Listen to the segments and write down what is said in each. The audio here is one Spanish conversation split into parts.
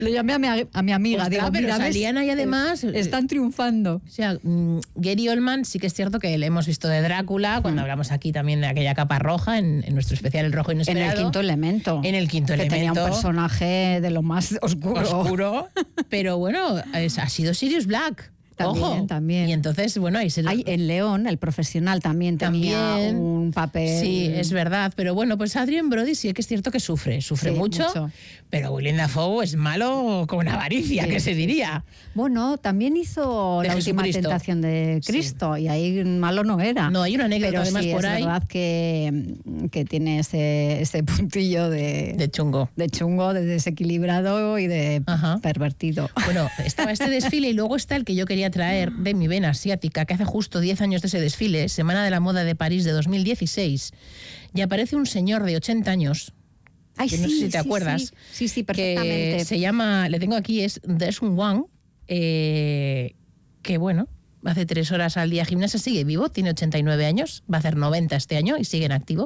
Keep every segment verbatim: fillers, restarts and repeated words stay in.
Lo llamé a mi, a mi amiga. Ostras, digo, pero mira, salían ahí además... Están triunfando. O sea, mm, Gary Oldman sí que es cierto que le hemos visto de Drácula, cuando mm. hablamos aquí también de aquella capa roja, en, en nuestro especial El Rojo Inesperado. En El Quinto Elemento. En El Quinto que Elemento. Que tenía un personaje de lo más oscuro. Oscuro, pero bueno, es, ha sido Sirius Black. También, Ojo. también. Y entonces, bueno, ahí se... Hay en León, el profesional también tenía también, un papel... Sí, es verdad. Pero bueno, pues Adrien Brody sí que es cierto que sufre. Sufre sí, mucho, mucho. Pero Willem Dafoe es malo con avaricia, sí, que se diría. Bueno, también hizo de La Última Tentación de Cristo, sí. Y ahí malo no era. No, hay una anécdota pero además sí, por es ahí. Es verdad que, que tiene ese, ese puntillo de... De chungo. De chungo, de desequilibrado y de Ajá. pervertido. Bueno, estaba este desfile y luego está el que yo quería traer de mi vena asiática, que hace justo diez años de ese desfile, Semana de la Moda de París de dos mil dieciséis, y aparece un señor de ochenta años, Ay, que sí, no sé si te sí, acuerdas, sí, sí, sí, perfectamente. Que se llama, le tengo aquí, es Desun Wang, eh, que bueno, hace tres horas al día gimnasia, sigue vivo, tiene ochenta y nueve años, va a hacer noventa este año y sigue en activo.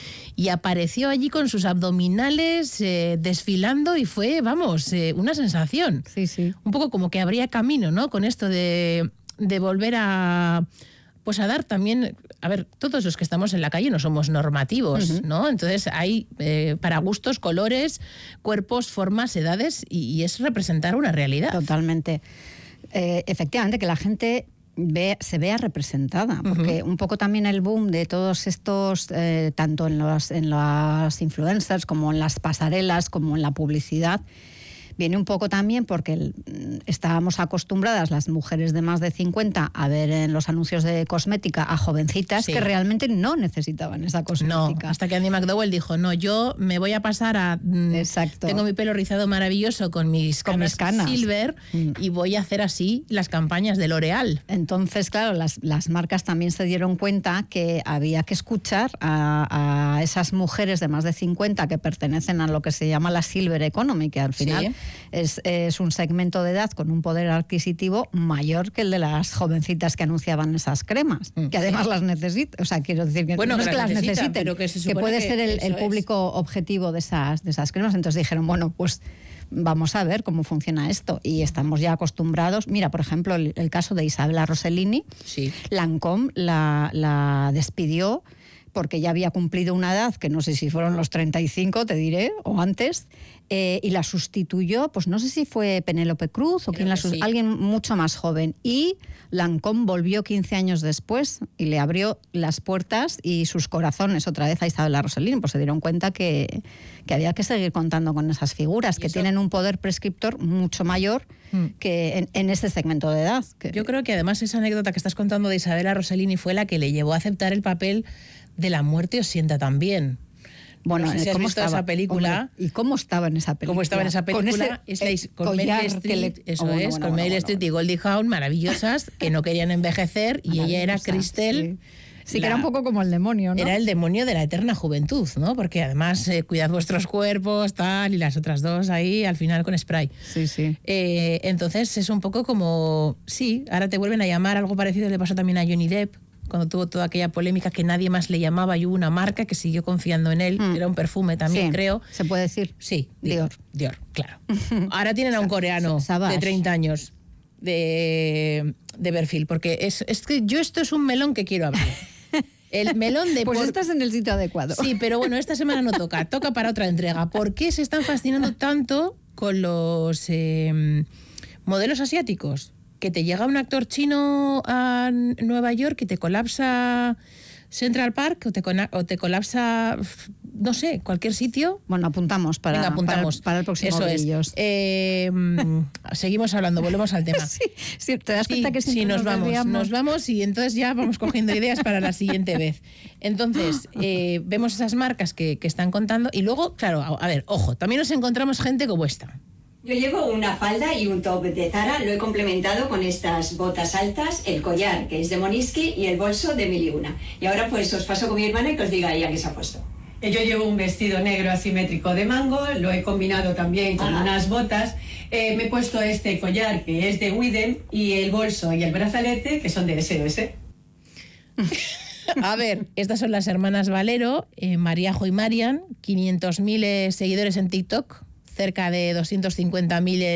Y apareció allí con sus abdominales eh, desfilando y fue, vamos, eh, una sensación. Sí, sí. Un poco como que habría camino, ¿no? Con esto de, de volver a... Pues a dar también, a ver, todos los que estamos en la calle no somos normativos, uh-huh. ¿no? Entonces hay eh, para gustos, colores, cuerpos, formas, edades y, y es representar una realidad. Totalmente. Eh, efectivamente, que la gente ve, se vea representada, porque uh-huh. un poco también el boom de todos estos, eh, tanto en los, en las influencers como en las pasarelas, como en la publicidad, viene un poco también porque el, estábamos acostumbradas las mujeres de más de cincuenta a ver en los anuncios de cosmética a jovencitas sí. que realmente no necesitaban esa cosmética. No, hasta que Andy McDowell dijo, no, yo me voy a pasar a... Exacto. Tengo mi pelo rizado maravilloso con mis con canas, mis canas. silver mm. y voy a hacer así las campañas de L'Oreal. Entonces, claro, las, las marcas también se dieron cuenta que había que escuchar a, a esas mujeres de más de cincuenta que pertenecen a lo que se llama la Silver Economy, que al final... Sí. Es, es un segmento de edad con un poder adquisitivo mayor que el de las jovencitas que anunciaban esas cremas, mm. que además las necesitan. O sea, quiero decir que bueno, no que es que las necesita, necesiten, pero que, se que puede que ser el, el público es. objetivo de esas, de esas cremas. Entonces dijeron, bueno, pues vamos a ver cómo funciona esto. Y estamos ya acostumbrados. Mira, por ejemplo, el, el caso de Isabella Rossellini. Sí. Lancôme la, la despidió porque ya había cumplido una edad, que no sé si fueron los treinta y cinco, te diré, o antes, eh, y la sustituyó, pues no sé si fue Penélope Cruz o quién la sustituyó, sí. alguien mucho más joven. Y Lancôme volvió quince años después y le abrió las puertas y sus corazones otra vez a Isabella Rossellini, pues se dieron cuenta que, que había que seguir contando con esas figuras, que eso? tienen un poder prescriptor mucho mayor mm. que en, en ese segmento de edad. Que... Yo creo que además esa anécdota que estás contando de Isabella Rossellini fue la que le llevó a aceptar el papel de La muerte os sienta tan bien. Bueno, no sé si ¿cómo has visto estaba esa película? Hombre, ¿y cómo estaba en esa película? ¿Cómo estaba en esa película? Con, ese, es la, eh, con Meryl Streep, le... eso oh, bueno, es, bueno, con bueno, Meryl bueno, Streep bueno. y Goldie Hawn, maravillosas, que no querían envejecer, y ella era Cristel. Sí. Sí, la, que era un poco como el demonio, ¿no? Era el demonio de la eterna juventud, ¿no? Porque además, eh, cuidad vuestros cuerpos, tal, y las otras dos ahí, al final con spray. Sí, sí. Eh, entonces es un poco como, sí, ahora te vuelven a llamar, algo parecido le pasó también a Johnny Depp, cuando tuvo toda aquella polémica que nadie más le llamaba y hubo una marca que siguió confiando en él, mm. era un perfume también, sí, creo. ¿se puede decir? Sí. Dior. Dior, claro. Ahora tienen a un coreano Savage. de treinta años de, de perfil, porque es, es que yo esto es un melón que quiero abrir. El melón de... Pues por... estás en el sitio adecuado. Sí, pero bueno, esta semana no toca, toca para otra entrega. ¿Por qué se están fascinando tanto con los eh, modelos asiáticos? Que te llega un actor chino a Nueva York y te colapsa Central Park o te, o te colapsa, no sé, cualquier sitio. Bueno, apuntamos para, Venga, apuntamos. para, para el próximo Eso es. Eh, seguimos hablando, volvemos al tema. Sí, sí, te das cuenta sí, que sí, nos, nos vamos, veíamos. nos vamos y entonces ya vamos cogiendo ideas para la siguiente vez. Entonces, eh, vemos esas marcas que, que están contando y luego, claro, a, a ver, ojo, también nos encontramos gente como esta. Yo llevo una falda y un top de Zara, lo he complementado con estas botas altas, el collar, que es de Moniski, y el bolso de Mil y Una. Y ahora pues os paso con mi hermana y que os diga ella qué se ha puesto. Yo llevo un vestido negro asimétrico de mango, lo he combinado también con Ajá. unas botas. Eh, me he puesto este collar, que es de Widem, y el bolso y el brazalete, que son de ese o ese. A ver, estas son las hermanas Valero, eh, Mariajo y Marian, quinientos mil eh, seguidores en TikTok, cerca de doscientos cincuenta mil